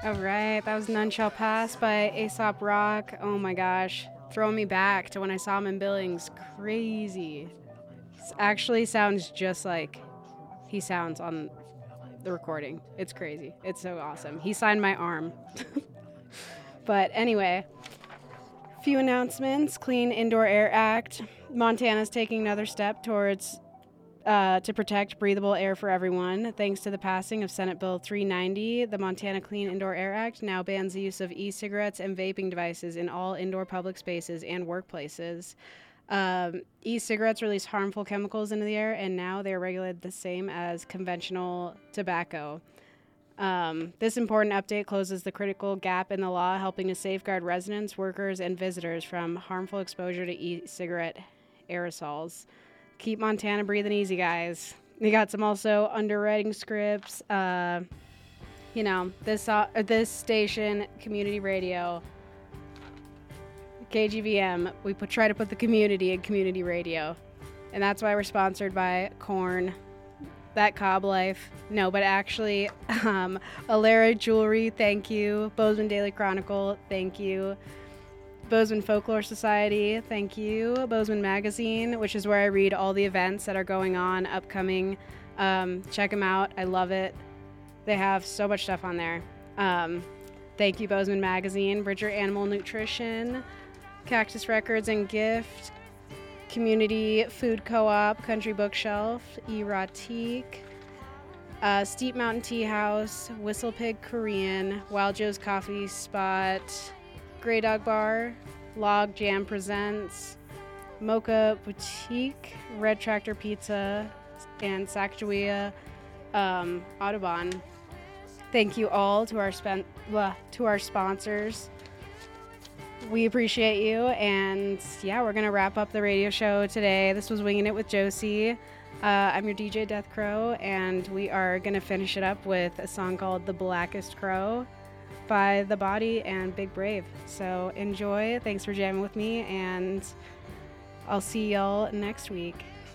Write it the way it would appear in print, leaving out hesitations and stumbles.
All right, that was None Shall Pass by Aesop Rock. Oh my gosh, throwing me back to when I saw him in Billings. Crazy. Actually sounds just like he sounds on the recording. It's crazy. It's so awesome. He signed my arm. But anyway, few announcements. Clean Indoor Air Act. Montana's taking another step towards to protect breathable air for everyone. Thanks to the passing of Senate Bill 390, the Montana Clean Indoor Air Act now bans the use of e-cigarettes and vaping devices in all indoor public spaces and workplaces. E-cigarettes release harmful chemicals into the air, and now they are regulated the same as conventional tobacco. This important update closes the critical gap in the law, helping to safeguard residents, workers, and visitors from harmful exposure to e-cigarette aerosols. Keep Montana breathing easy, guys. We got some also underwriting scripts. This station, community radio, KGVM. We try to put the community in community radio, and that's why we're sponsored by Korn, That Cobb Life. No, but actually, Alara Jewelry, thank you. Bozeman Daily Chronicle, thank you. Bozeman Folklore Society, thank you. Bozeman Magazine, which is where I read all the events that are going on, upcoming. Check them out. I love it. They have so much stuff on there. Thank you, Bozeman Magazine. Bridger Animal Nutrition, Cactus Records and Gift, Community Food Co-op, Country Bookshelf, Erotique, Steep Mountain Tea House, Whistle Pig Korean, Wild Joe's Coffee Spot, Grey Dog Bar, Log Jam Presents, Mocha Boutique, Red Tractor Pizza, and Sacagawea Audubon. Thank you all to our sponsors. We appreciate you, and yeah, we're gonna wrap up the radio show today. This was Winging It with Josie. I'm your DJ Death Crow, and we are gonna finish it up with a song called "The Blackest Crow" by The Body and Big Brave. So enjoy. Thanks for jamming with me, and I'll see y'all next week.